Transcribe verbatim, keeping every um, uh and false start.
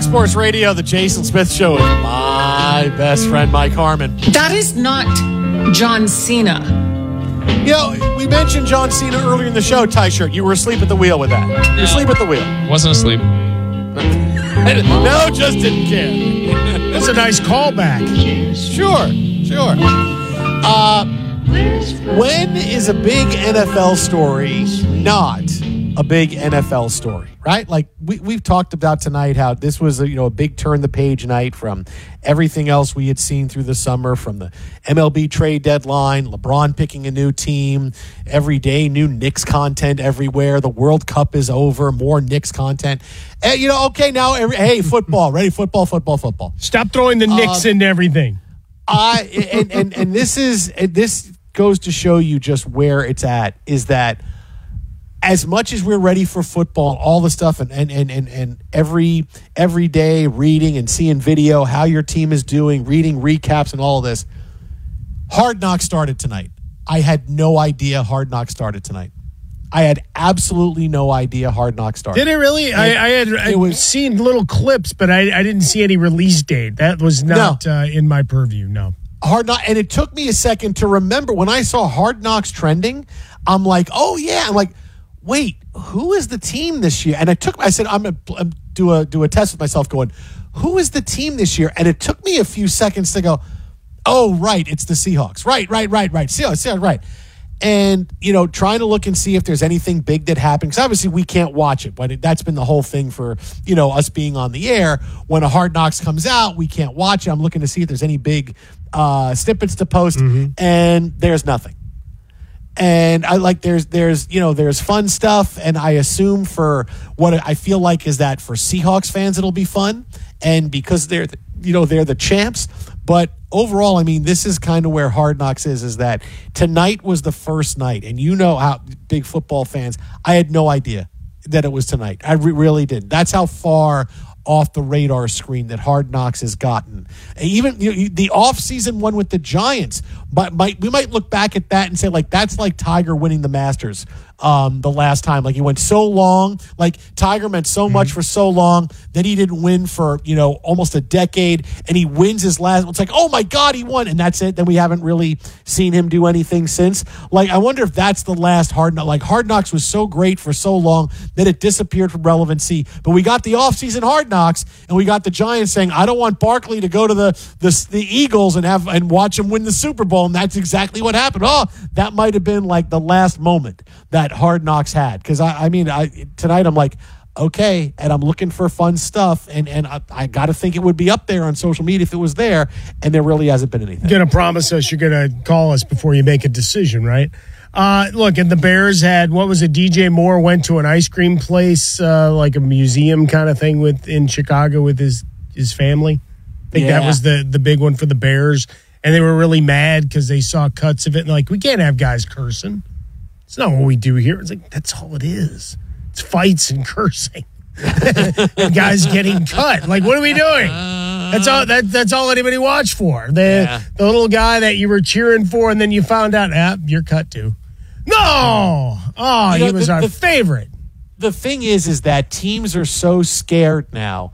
Fox Sports Radio, the Jason Smith Show with my best friend, Mike Harmon. That is not John Cena. You know, we mentioned John Cena earlier in the show, Ty-Shirt. You were asleep at the wheel with that. You were asleep at the wheel. Wasn't asleep. No, just didn't care. That's a nice callback. Sure, sure. Uh, when is a big N F L story not a big N F L story, right? Like we, we've talked about tonight how this was a, you know, a big turn the page night from everything else we had seen through the summer, from the M L B trade deadline, LeBron picking a new team, every day new Knicks content everywhere. The World Cup is over, more Knicks content. And, you know, okay, now, every, hey, football, ready, football, football, football. Stop throwing the Knicks um, into everything. I and, and and this is and this goes to show you just where it's at, is that as much as we're ready for football, all the stuff, and and and and, and every every day reading and seeing video, how your team is doing, reading recaps and all of this, Hard Knocks started tonight. I had no idea Hard Knocks started tonight. I had absolutely no idea Hard Knocks started. Did it really? It, I, I had I was, seen little clips, but I, I didn't see any release date. That was not no. uh, in my purview, no. Hard Knocks, and it took me a second to remember. When I saw Hard Knocks trending, I'm like, oh, yeah. I'm like, wait, who is the team this year? And I took, I said, I'm going to do a, do a test with myself going, who is the team this year? And it took me a few seconds to go, oh, right, it's the Seahawks. Right, right, right, right. Seahawks, Seahawks, right. And, you know, trying to look and see if there's anything big that happened. Because obviously we can't watch it. But it, that's been the whole thing for, you know, us being on the air. When a Hard Knocks comes out, we can't watch it. I'm looking to see if there's any big uh, snippets to post. Mm-hmm. And there's nothing. And I like there's there's you know there's fun stuff, and I assume for what I feel like is that for Seahawks fans it'll be fun, and because they're the, you know they're the champs. But overall, I mean, this is kind of where Hard Knocks is. Is that tonight was the first night, and you know how big football fans. I had no idea that it was tonight. I re- really did. That's how far off the radar screen that Hard Knocks has gotten. Even you know, the off-season one with the Giants, but might we might look back at that and say, like, that's like Tiger winning the Masters um, the last time. Like, he went so long. Like, Tiger meant so much mm-hmm. for so long that he didn't win for, you know, almost a decade, and he wins his last. It's like, oh, my God, he won, and that's it. Then we haven't really seen him do anything since. Like, I wonder if that's the last Hard Knocks. Like, Hard Knocks was so great for so long that it disappeared from relevancy. But we got the off-season Hard Knocks, and we got the Giants saying, I don't want Barkley to go to the the, the Eagles and have and watch him win the Super Bowl, and that's exactly what happened. Oh, that might have been like the last moment that Hard Knocks had. Because, I, I mean, I, tonight I'm like, okay, and I'm looking for fun stuff, and, and I, I got to think it would be up there on social media if it was there, and there really hasn't been anything. You're going to promise us you're going to call us before you make a decision, right? Uh, look, and the Bears had, what was it, D J Moore went to an ice cream place, uh, like a museum kind of thing with in Chicago with his, his family. I think yeah. that was the, the big one for the Bears. And they were really mad because they saw cuts of it. And like, we can't have guys cursing. It's not what we do here. It's like, that's all it is. It's fights and cursing. And guys getting cut. Like, what are we doing? That's all that, That's all anybody watched for. The, yeah. the little guy that you were cheering for, and then you found out, ah, you're cut too. No! Oh, you know, he was the, our the, favorite. The thing is, is that teams are so scared now